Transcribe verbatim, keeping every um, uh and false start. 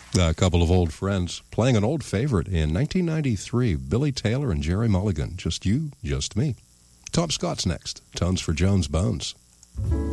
A couple of old friends playing an old favorite in nineteen ninety-three, Billy Taylor and Jerry Mulligan. Just you, just me. Tom Scott's next. Tones for Jones Bones.